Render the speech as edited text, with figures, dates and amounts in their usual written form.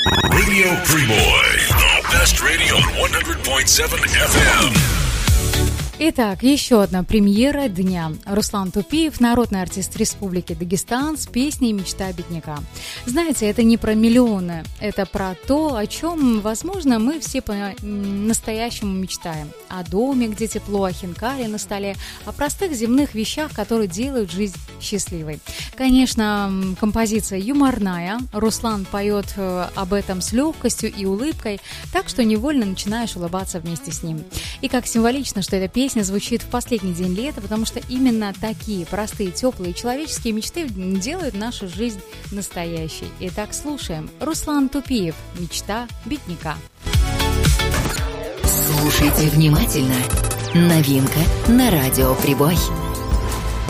Radio Primoy, the best radio on 100.7 FM. Итак, еще одна премьера дня. Руслан Тупиев, народный артист Республики Дагестан с песней «Мечта бедняка». Знаете, это не про миллионы, это про то, о чем, возможно, мы все по-настоящему мечтаем. О доме, где тепло, о хинкале на столе, о простых земных вещах, которые делают жизнь счастливой. Конечно, композиция юморная. Руслан поет об этом с легкостью и улыбкой, так что невольно начинаешь улыбаться вместе с ним. И как символично, что эта песня звучит в последний день лета, потому что именно такие простые, теплые человеческие мечты делают нашу жизнь настоящей. Итак, слушаем. Руслан Тупиев. «Мечта бедняка». Слушайте внимательно. Новинка на радио Прибой.